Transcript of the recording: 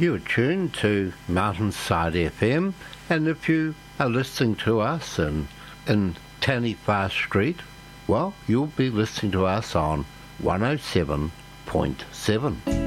You are tuned to Mountainside FM, and if you are listening to us in Taniwha Street, well, you'll be listening to us on 107.7.